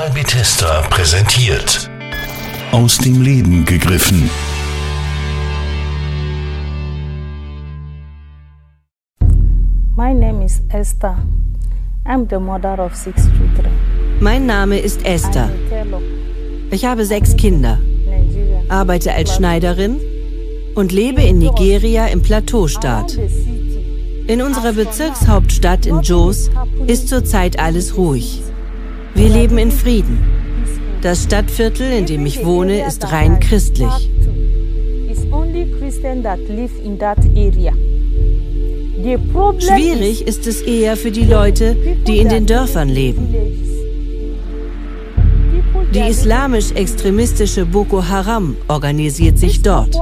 Kanal Bethesda präsentiert. Aus dem Leben gegriffen. My name is Esther. I'm the mother of 6 children. Mein Name ist Esther. Ich habe 6 Kinder, arbeite als Schneiderin und lebe in Nigeria im Plateaustaat. In unserer Bezirkshauptstadt in Jos ist zurzeit alles ruhig. Wir leben in Frieden. Das Stadtviertel, in dem ich wohne, ist rein christlich. Schwierig ist es eher für die Leute, die in den Dörfern leben. Die islamisch-extremistische Boko Haram organisiert sich dort.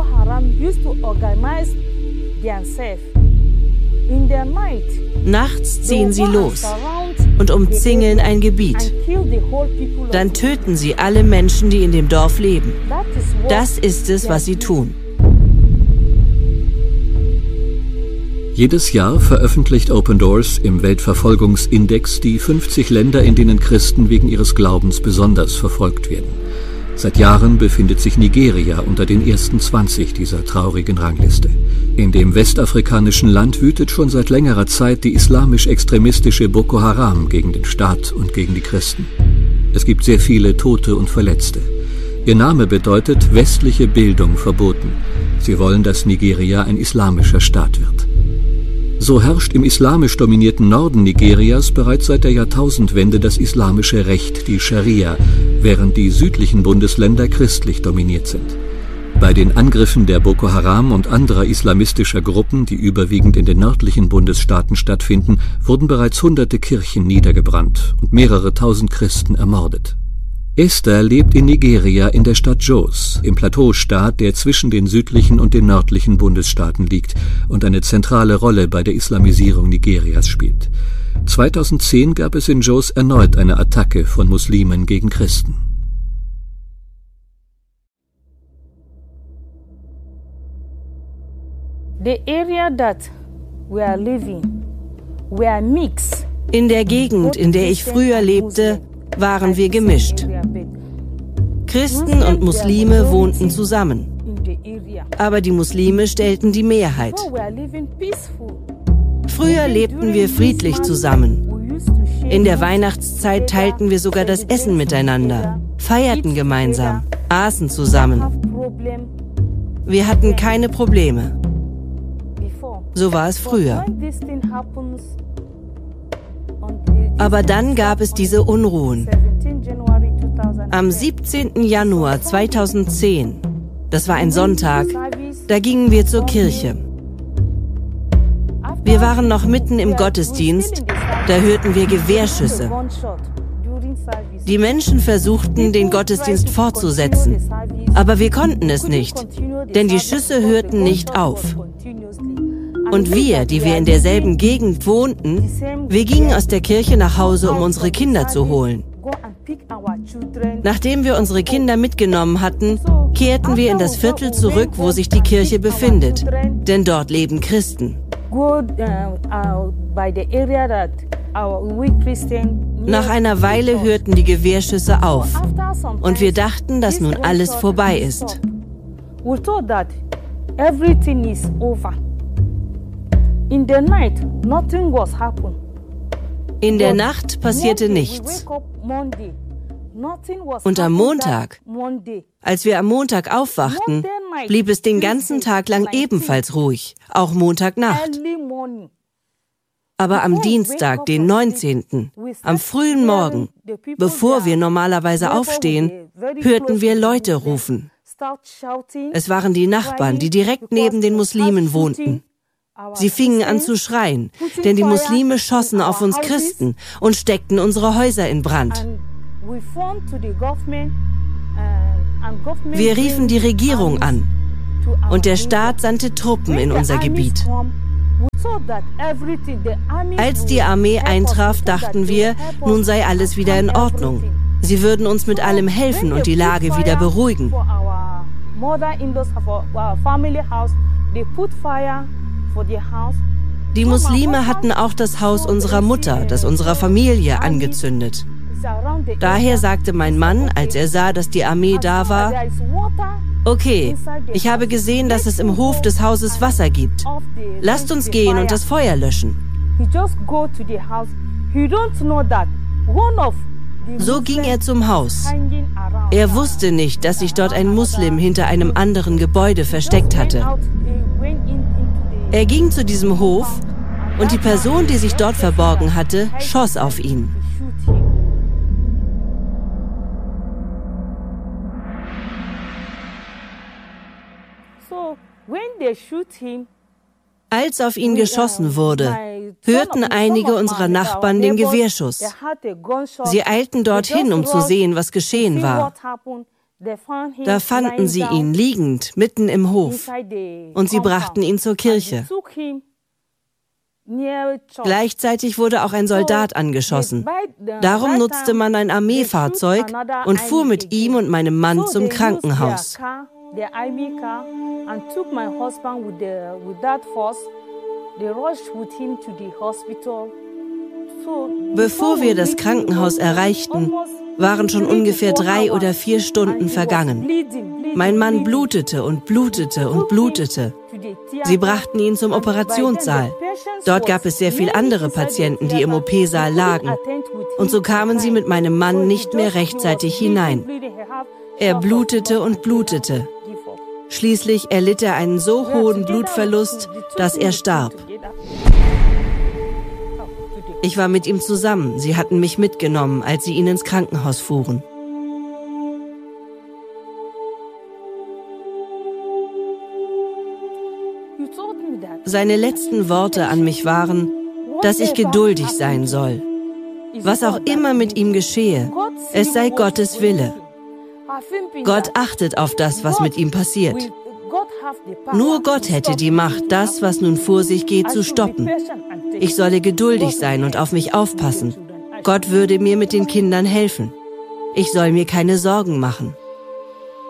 Nachts ziehen sie los und umzingeln ein Gebiet. Dann töten sie alle Menschen, die in dem Dorf leben. Das ist es, was sie tun. Jedes Jahr veröffentlicht Open Doors im Weltverfolgungsindex die 50 Länder, in denen Christen wegen ihres Glaubens besonders verfolgt werden. Seit Jahren befindet sich Nigeria unter den ersten 20 dieser traurigen Rangliste. In dem westafrikanischen Land wütet schon seit längerer Zeit die islamisch-extremistische Boko Haram gegen den Staat und gegen die Christen. Es gibt sehr viele Tote und Verletzte. Ihr Name bedeutet westliche Bildung verboten. Sie wollen, dass Nigeria ein islamischer Staat wird. So herrscht im islamisch dominierten Norden Nigerias bereits seit der Jahrtausendwende das islamische Recht, die Scharia, während die südlichen Bundesländer christlich dominiert sind. Bei den Angriffen der Boko Haram und anderer islamistischer Gruppen, die überwiegend in den nördlichen Bundesstaaten stattfinden, wurden bereits hunderte Kirchen niedergebrannt und mehrere tausend Christen ermordet. Esther lebt in Nigeria in der Stadt Jos, im Plateaustaat, der zwischen den südlichen und den nördlichen Bundesstaaten liegt und eine zentrale Rolle bei der Islamisierung Nigerias spielt. 2010 gab es in Jos erneut eine Attacke von Muslimen gegen Christen. In der Gegend, in der ich früher lebte, waren wir gemischt. Christen und Muslime wohnten zusammen. Aber die Muslime stellten die Mehrheit. Früher lebten wir friedlich zusammen. In der Weihnachtszeit teilten wir sogar das Essen miteinander, feierten gemeinsam, aßen zusammen. Wir hatten keine Probleme. So war es früher. Aber dann gab es diese Unruhen. Am 17. Januar 2010, das war ein Sonntag, da gingen wir zur Kirche. Wir waren noch mitten im Gottesdienst, da hörten wir Gewehrschüsse. Die Menschen versuchten, den Gottesdienst fortzusetzen, aber wir konnten es nicht, denn die Schüsse hörten nicht auf. Und wir, die wir in derselben Gegend wohnten, wir gingen aus der Kirche nach Hause, um unsere Kinder zu holen. Nachdem wir unsere Kinder mitgenommen hatten, kehrten wir in das Viertel zurück, wo sich die Kirche befindet, denn dort leben Christen. Nach einer Weile hörten die Gewehrschüsse auf und wir dachten, dass nun alles vorbei ist. In der Nacht passierte nichts. Und am Montag, als wir am Montag aufwachten, blieb es den ganzen Tag lang ebenfalls ruhig, auch Montagnacht. Aber am Dienstag, den 19., am frühen Morgen, bevor wir normalerweise aufstehen, hörten wir Leute rufen. Es waren die Nachbarn, die direkt neben den Muslimen wohnten. Sie fingen an zu schreien, denn die Muslime schossen auf uns Christen und steckten unsere Häuser in Brand. Wir riefen die Regierung an und der Staat sandte Truppen in unser Gebiet. Als die Armee eintraf, dachten wir, nun sei alles wieder in Ordnung. Sie würden uns mit allem helfen und die Lage wieder beruhigen. Die Muslime hatten auch das Haus unserer Mutter, das unserer Familie, angezündet. Daher sagte mein Mann, als er sah, dass die Armee da war, okay, ich habe gesehen, dass es im Hof des Hauses Wasser gibt. Lasst uns gehen und das Feuer löschen. So ging er zum Haus. Er wusste nicht, dass sich dort ein Muslim hinter einem anderen Gebäude versteckt hatte. Er ging zu diesem Hof und die Person, die sich dort verborgen hatte, schoss auf ihn. Als auf ihn geschossen wurde, hörten einige unserer Nachbarn den Gewehrschuss. Sie eilten dorthin, um zu sehen, was geschehen war. Da fanden sie ihn liegend mitten im Hof und sie brachten ihn zur Kirche. Gleichzeitig wurde auch ein Soldat angeschossen. Darum nutzte man ein Armeefahrzeug und fuhr mit ihm und meinem Mann zum Krankenhaus. Bevor wir das Krankenhaus erreichten, waren schon ungefähr 3 oder 4 Stunden vergangen. Mein Mann blutete und blutete und blutete. Sie brachten ihn zum Operationssaal. Dort gab es sehr viele andere Patienten, die im OP-Saal lagen. Und so kamen sie mit meinem Mann nicht mehr rechtzeitig hinein. Er blutete und blutete. Schließlich erlitt er einen so hohen Blutverlust, dass er starb. Ich war mit ihm zusammen. Sie hatten mich mitgenommen, als sie ihn ins Krankenhaus fuhren. Seine letzten Worte an mich waren, dass ich geduldig sein soll. Was auch immer mit ihm geschehe, es sei Gottes Wille. Gott achtet auf das, was mit ihm passiert. Nur Gott hätte die Macht, das, was nun vor sich geht, zu stoppen. Ich solle geduldig sein und auf mich aufpassen. Gott würde mir mit den Kindern helfen. Ich soll mir keine Sorgen machen.